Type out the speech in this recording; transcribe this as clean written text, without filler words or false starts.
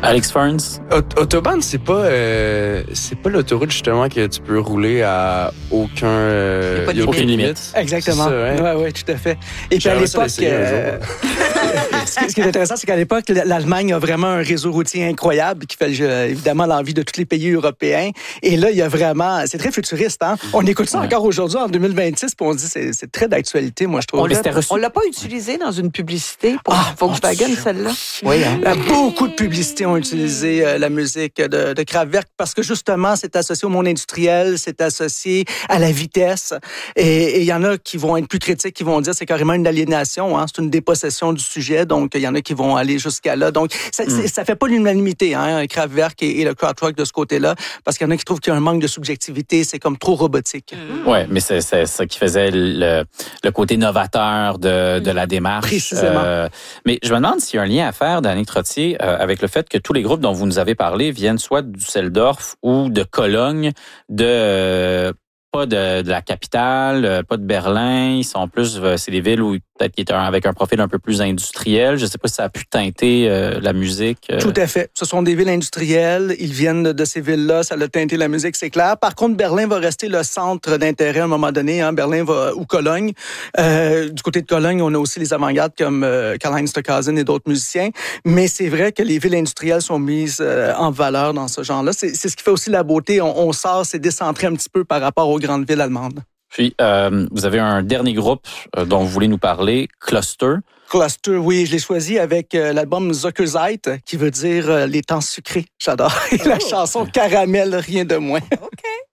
Alex Ferns? Autobahn, c'est pas l'autoroute justement que tu peux rouler à aucun... Il n'y a aucune limite. Exactement. Oui, tout à fait. Et puis à l'époque... Ce qui est intéressant, c'est qu'à l'époque, l'Allemagne a vraiment un réseau routier incroyable qui fait évidemment l'envie de tous les pays européens. Et là, il y a vraiment... C'est très futuriste, hein? On écoute ça encore aujourd'hui, en 2026, puis on se dit c'est très d'actualité, moi, je trouve. On l'a pas utilisé dans une publicité pour Volkswagen, celle-là? Oui, hein? Beaucoup de publicités ont utilisé la musique de Kraftwerk parce que justement, c'est associé au monde industriel, c'est associé à la vitesse. Et il y en a qui vont être plus critiques, qui vont dire c'est carrément une aliénation, hein? C'est une dépossession du sujet. Donc, il y en a qui vont aller jusqu'à là. Donc, ça fait pas l'unanimité, hein, Kraftwerk et le krautrock de ce côté-là, parce qu'il y en a qui trouvent qu'il y a un manque de subjectivité, c'est comme trop robotique. Oui, mais c'est ça qui faisait le côté novateur de la démarche. Précisément. Mais je me demande s'il y a un lien à faire, Danick Trottier, avec le fait que tous les groupes dont vous nous avez parlé viennent soit du Düsseldorf ou de Cologne, pas de la capitale, pas de Berlin. Ils sont plus, c'est des villes où peut-être qu'ils étaient avec un profil un peu plus industriel. Je ne sais pas si ça a pu teinter la musique. Tout à fait. Ce sont des villes industrielles. Ils viennent de ces villes-là. Ça a teinté la musique, c'est clair. Par contre, Berlin va rester le centre d'intérêt à un moment donné. Hein. Berlin ou Cologne. Du côté de Cologne, on a aussi les avant-gardes comme Karlheinz Stockhausen et d'autres musiciens. Mais c'est vrai que les villes industrielles sont mises en valeur dans ce genre-là. C'est ce qui fait aussi la beauté. On sort, c'est décentré un petit peu par rapport aux grandes villes allemandes. Puis, vous avez un dernier groupe dont vous voulez nous parler, Cluster. Cluster, oui, je l'ai choisi avec l'album Zuckerzeit, qui veut dire les temps sucrés. J'adore. Et la chanson Caramel, rien de moins. OK.